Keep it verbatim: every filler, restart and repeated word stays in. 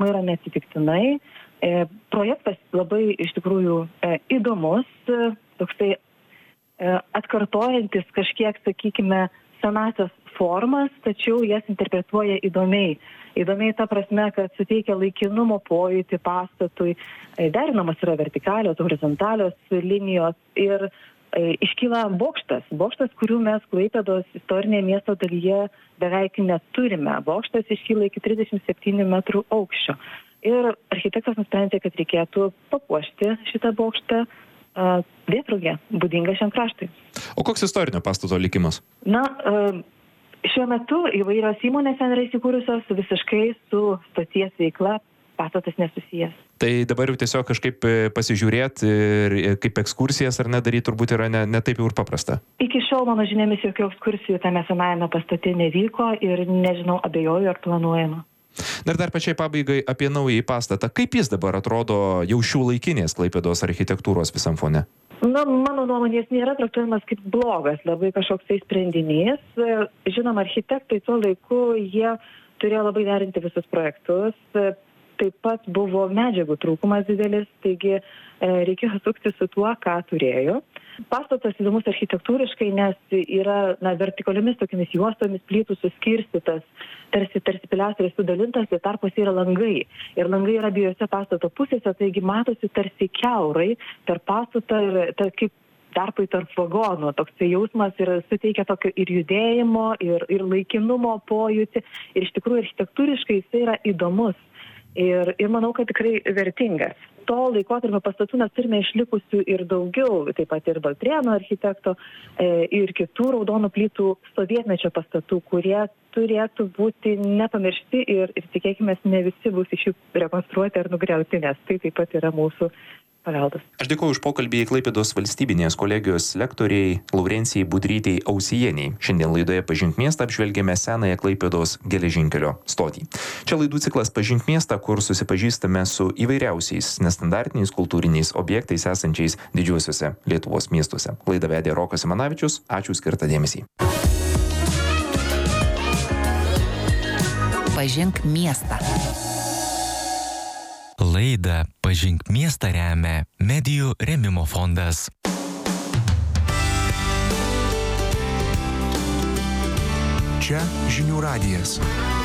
yra neatsitiktinai. E, projektas labai iš tikrųjų e, įdomus, e, toksai e, atkartojantis kažkiek, sakykime, senasias formas, tačiau jas interpretuoja įdomiai. Įdomiai ta prasme, kad suteikia laikinumo pojūtį pastatui, e, derinamas yra vertikalios, horizontalios linijos ir e, iškyla bokštas. Bokštas, kurių mes Klaipėdos istorinėje miesto dalyje beveik neturime. Bokštas iškyla iki trisdešimt septynių metrų aukščio. Ir architektas nusprendė, kad reikėtų papuošti šitą bokštą uh, vėtrugę, būdingą šiam kraštui. O koks istorinio pastato likimas? Na, uh, šiuo metu įvairios įmonės ten yra įsikūrusios visiškai su stoties veikla, pastatas nesusijęs. Tai dabar jau tiesiog kažkaip pasižiūrėti ir kaip ekskursijas ar nedaryti turbūt yra ne, ne taip jau ir paprasta. Iki šiol, mano žiniomis, jokių ekskursijų tame senajame pastate nevyko ir nežinau, abejoju, ar planuojama. Dar dar pačiai pabaigai apie naująjį pastatą. Kaip jis dabar atrodo jau šių laikinės Klaipėdos architektūros visam fone? Na, mano nuomonė, jis nėra traktuojamas kaip blogas, labai kažkoks tai sprendinys. Žinoma, architektai tuo laiku jie turėjo labai derinti visus projektus. Taip pat buvo medžiagų trūkumas didelis, taigi e, reikėjo sukti su tuo, ką turėjo. Pastatas įdomus architektūriškai, nes yra na, vertikaliomis tokiamis juostomis plytų suskirstytas, tarsi, tarsi piliastriais sudalintas, ir tarpuose yra langai. Ir langai yra abiejose pastato pusėse, taigi matosi tarsi kiaurai per pastatą ir tar, kaip tarpai tarp vagonų. Toks tai jausmas ir suteikia tokio ir judėjimo, ir, ir laikinumo pojūtį. Ir iš tikrųjų architektūriškai jis yra įdomus. Ir, ir manau, kad tikrai vertingas. To laikotarpio pastatų mes turime išlikusių ir daugiau, taip pat ir Baltrėno architekto e, ir kitų raudonų plytų sovietmečio pastatų, kurie turėtų būti nepamiršti ir, ir tikėkime, ne visi bus iš jų rekonstruoti ar nugriauti, nes tai taip pat yra mūsų paveldas. Aš dėkuoju už pokalbį Klaipėdos valstybinės kolegijos lektoriai Laurencijai Budrytei Ausieniai. Šiandien laidoje Pažink miestą apžvelgėme senąją Klaipėdos geležinkelio stotį. Čia laidų ciklas Pažink miestą, kur susipažįstame su įvairiausiais nestandartiniais kultūriniais objektais esančiais didžiuosiuose Lietuvos miestuose. Laidą vedė Rokas Simanavičius. Ačiū skirtą dėmesį. Pažink miestą. Laidą Pažink miestą remia Medijų rėmimo fondas. Čia Žinių radijas.